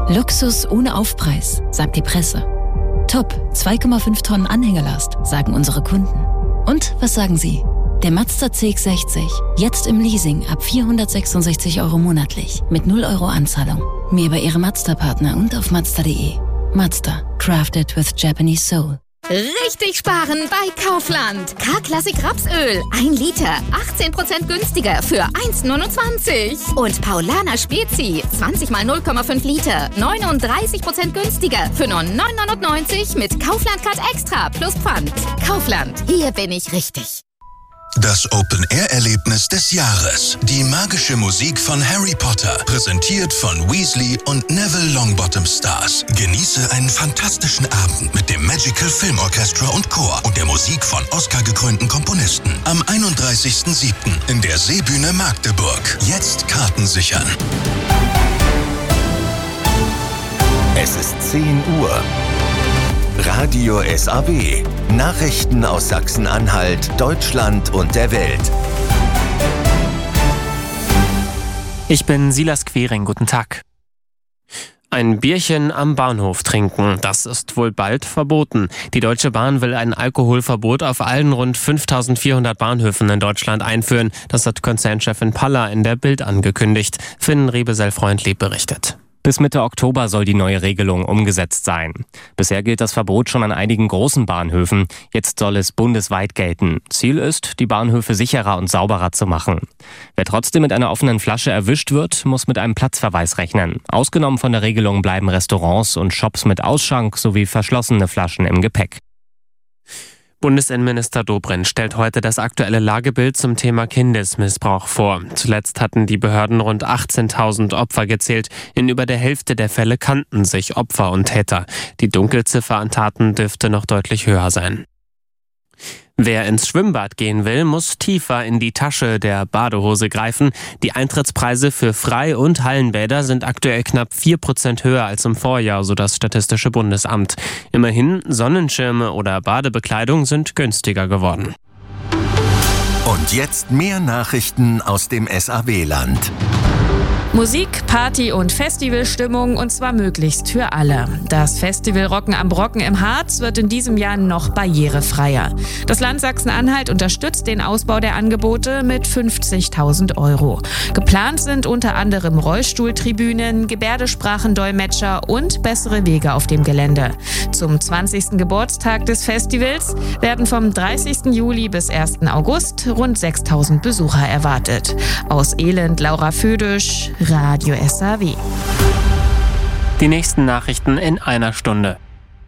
Luxus ohne Aufpreis, sagt die Presse. Top, 2,5 Tonnen Anhängelast, sagen unsere Kunden. Und was sagen Sie? Der Mazda CX-60, jetzt im Leasing ab 466 € monatlich, mit 0 € Anzahlung. Mehr bei Ihrem Mazda-Partner und auf Mazda.de. Mazda, crafted with Japanese soul. Richtig sparen bei Kaufland. K-Classic Rapsöl, 1 Liter, 18% günstiger für 1,29. Und Paulaner Spezi, 20 mal 0,5 Liter, 39% günstiger für nur 9,99 mit Kaufland Card Extra plus Pfand. Kaufland, hier bin ich richtig. Das Open-Air-Erlebnis des Jahres. Die magische Musik von Harry Potter. Präsentiert von Weasley und Neville Longbottom Stars. Genieße einen fantastischen Abend mit dem Magical Film Orchestra und Chor und der Musik von Oscar-gekrönten Komponisten. Am 31.07. in der Seebühne Magdeburg. Jetzt Karten sichern. Es ist 10 Uhr. Radio SAW. Nachrichten aus Sachsen-Anhalt, Deutschland und der Welt. Ich bin Silas Quering, guten Tag. Ein Bierchen am Bahnhof trinken, das ist wohl bald verboten. Die Deutsche Bahn will ein Alkoholverbot auf allen rund 5.400 Bahnhöfen in Deutschland einführen. Das hat Konzernchefin Paller in der Bild angekündigt. Finn Rebesel-Freundlieb berichtet. Bis Mitte Oktober soll die neue Regelung umgesetzt sein. Bisher gilt das Verbot schon an einigen großen Bahnhöfen. Jetzt soll es bundesweit gelten. Ziel ist, die Bahnhöfe sicherer und sauberer zu machen. Wer trotzdem mit einer offenen Flasche erwischt wird, muss mit einem Platzverweis rechnen. Ausgenommen von der Regelung bleiben Restaurants und Shops mit Ausschank sowie verschlossene Flaschen im Gepäck. Bundesinnenminister Dobrindt stellt heute das aktuelle Lagebild zum Thema Kindesmissbrauch vor. Zuletzt hatten die Behörden rund 18.000 Opfer gezählt. In über der Hälfte der Fälle kannten sich Opfer und Täter. Die Dunkelziffer an Taten dürfte noch deutlich höher sein. Wer ins Schwimmbad gehen will, muss tiefer in die Tasche der Badehose greifen. Die Eintrittspreise für Frei- und Hallenbäder sind aktuell knapp 4% höher als im Vorjahr, so das Statistische Bundesamt. Immerhin, Sonnenschirme oder Badebekleidung sind günstiger geworden. Und jetzt mehr Nachrichten aus dem SAW-Land. Musik, Party und Festivalstimmung, und zwar möglichst für alle. Das Festival Rocken am Brocken im Harz wird in diesem Jahr noch barrierefreier. Das Land Sachsen-Anhalt unterstützt den Ausbau der Angebote mit 50.000 €. Geplant sind unter anderem Rollstuhltribünen, Gebärdensprachendolmetscher und bessere Wege auf dem Gelände. Zum 20. Geburtstag des Festivals werden vom 30. Juli bis 1. August rund 6.000 Besucher erwartet. Aus Elend, Laura Födisch, Radio SAW. Die nächsten Nachrichten in einer Stunde.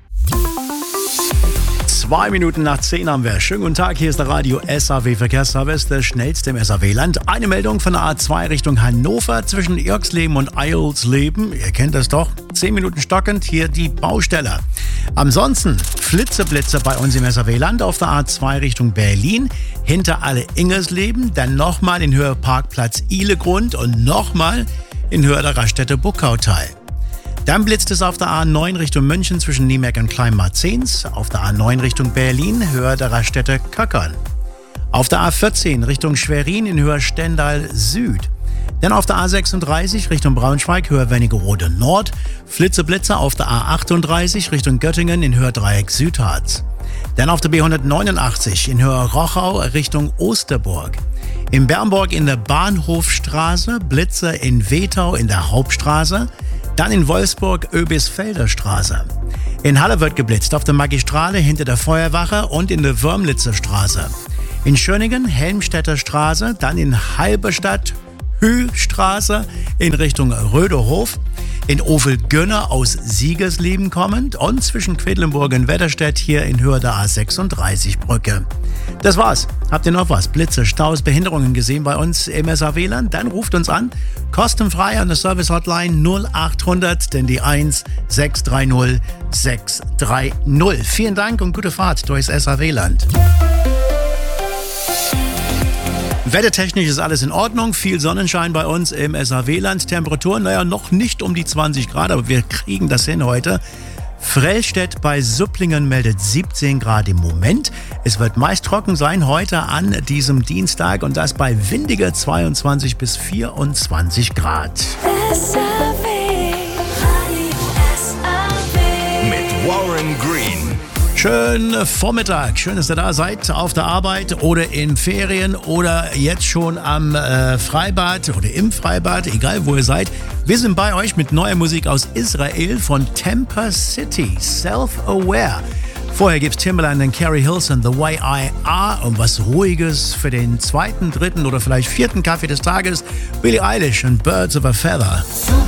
2 Minuten nach 10 haben wir. Schönen guten Tag, hier ist der Radio SAW Verkehrsservice, der schnellste im SAW-Land. Eine Meldung von der A2 Richtung Hannover zwischen Irksleben und Eilsleben. Ihr kennt das doch. 10 Minuten stockend, hier die Baustelle. Ansonsten Flitzeblitze bei uns im SAW-Land auf der A2 Richtung Berlin. Hinter alle Ingersleben, dann nochmal in Höhe Parkplatz Ihlegrund und nochmal in Höhe der Raststätte Buckautal. Dann blitzt es auf der A9 Richtung München zwischen Niemerk und Kleinmarzens, auf der A9 Richtung Berlin, Höhe der Raststätte Köckern. Auf der A14 Richtung Schwerin in Höhe Stendal Süd. Dann auf der A36 Richtung Braunschweig, Höhe Wernigerode Nord. Flitzeblitze auf der A38 Richtung Göttingen in Höhe Dreieck Südharz. Dann auf der B189 in Höhe Rochau Richtung Osterburg. In Bernburg in der Bahnhofstraße, Blitze in Wetau in der Hauptstraße. Dann in Wolfsburg Oebisfelder Straße. In Halle wird geblitzt auf der Magistrale hinter der Feuerwache und in der Würmlitzer Straße. In Schöningen Helmstedter Straße, dann in Halberstadt Hüstraße in Richtung Röderhof. In Ovel-Gönner aus Siegersleben kommend und zwischen Quedlinburg und Wetterstedt hier in Höhe der A36-Brücke. Das war's. Habt ihr noch was? Blitze, Staus, Behinderungen gesehen bei uns im SAW-Land? Dann ruft uns an. Kostenfrei an der Service-Hotline 0800, denn die 1630 630. Vielen Dank und gute Fahrt durchs SAW-Land. Wettertechnisch ist alles in Ordnung. Viel Sonnenschein bei uns im SAW-Land. Temperaturen, noch nicht um die 20 Grad, aber wir kriegen das hin heute. Frellstedt bei Supplingen meldet 17 Grad im Moment. Es wird meist trocken sein heute an diesem Dienstag und das bei windiger 22 bis 24 Grad. SAW. Schönen Vormittag. Schön, dass ihr da seid, auf der Arbeit oder in Ferien oder jetzt schon am Freibad oder im Freibad, egal wo ihr seid. Wir sind bei euch mit neuer Musik aus Israel von Temper City, Self-Aware. Vorher gibt's Timbaland und Carrie Hilson, The Way I Are, und was Ruhiges für den 2., 3. oder vielleicht 4. Kaffee des Tages, Billie Eilish und Birds of a Feather.